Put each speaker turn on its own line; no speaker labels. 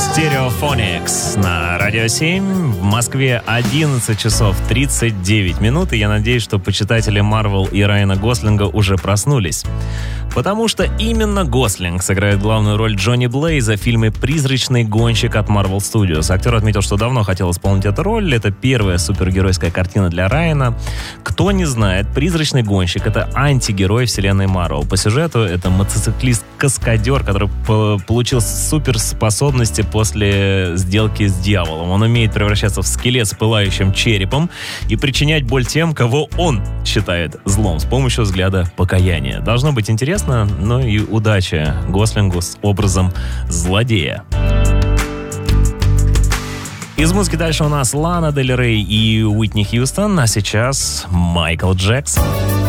Stereophonics на Радио 7. В Москве 11 часов 39 минут. И я надеюсь, что почитатели Марвел и Райана Гослинга уже проснулись. Потому что именно Гослинг сыграет главную роль Джонни Блейза в фильме «Призрачный гонщик» от Marvel Studios. Актер отметил, что давно хотел исполнить эту роль. Это первая супергеройская картина для Райана. Кто не знает, «Призрачный гонщик» — это антигерой вселенной Марвел. По сюжету это мотоциклист-каскадер, который получил суперспособности после сделки с дьяволом. Он умеет превращаться в скелет с пылающим черепом и причинять боль тем, кого он считает злом, с помощью взгляда покаяния. Должно быть интересно, но и удачи Гослингу с образом злодея. Из музыки дальше у нас Лана Дель Рей и Уитни Хьюстон, а сейчас Майкл Джексон.